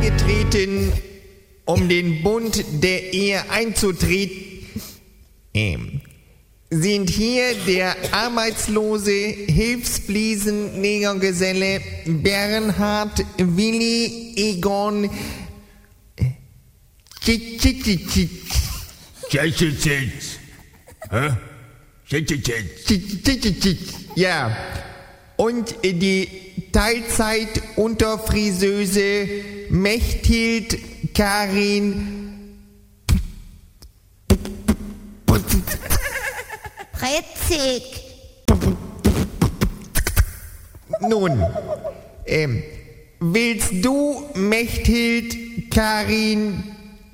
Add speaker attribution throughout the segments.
Speaker 1: beigetreten, um den Bund der Ehe einzutreten. Sind hier der arbeitslose Hilfsfliesen-Negergeselle Bernhard Willi Egon Ja, und die Teilzeit-Unterfriseuse Mechthild Karin
Speaker 2: Pretzig.
Speaker 1: Nun, willst du Mechthild Karin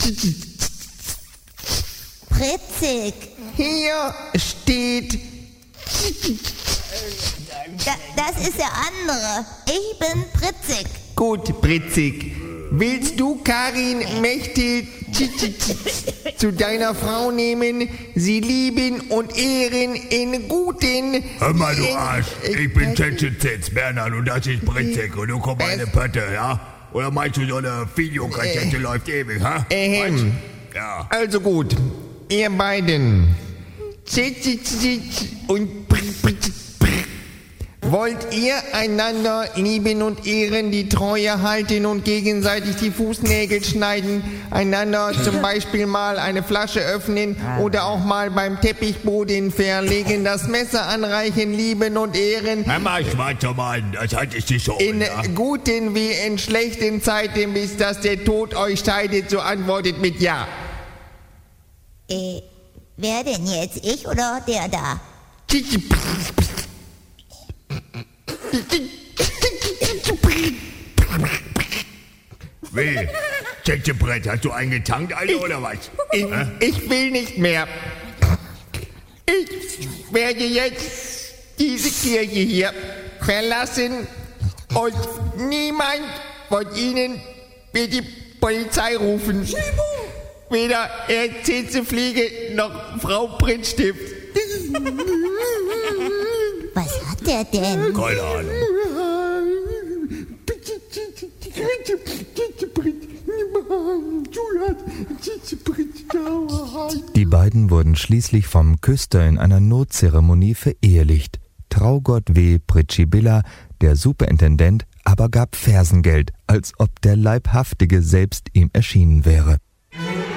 Speaker 2: Pretzig.
Speaker 1: Hier steht
Speaker 2: Das ist der andere. Ich bin Pritzig.
Speaker 1: gut, Pritzig. Willst du Karin Mechthild zu deiner Frau nehmen, sie lieben und ehren in guten...
Speaker 3: Hör mal, du Arsch, ich bin Tschetschetz, Bernhard, und das ist Pritzig, und du kommst eine Pötte, ja? Oder meinst du, so eine Videokassette läuft ewig, ha? Ja.
Speaker 1: Also gut, ihr beiden. Und wollt ihr einander lieben und ehren, die Treue halten und gegenseitig die Fußnägel schneiden, einander zum Beispiel mal eine Flasche öffnen oder auch mal beim Teppichboden verlegen, das Messer anreichen, lieben und ehren,
Speaker 3: Hör mal, schwarzer Mann, das hat es nicht so.
Speaker 1: in guten wie in schlechten Zeiten, bis dass der Tod euch scheidet, so antwortet mit Ja.
Speaker 2: Wer denn jetzt? Ich oder der da?
Speaker 3: Wie? Tschetschebrett, hast du eingetankt, Alter, oder was?
Speaker 1: Ich will nicht mehr. Ich werde jetzt diese Kirche hier verlassen und niemand von Ihnen wird die Polizei rufen. Weder Herr Zinzefliege noch Frau Prittstift.
Speaker 2: Was hat der denn?
Speaker 3: Keine Ahnung.
Speaker 4: Die beiden wurden schließlich vom Küster in einer Notzeremonie verehelicht. Traugott W. Pritschibilla, der Superintendent, aber gab Fersengeld, als ob der Leibhaftige selbst ihm erschienen wäre.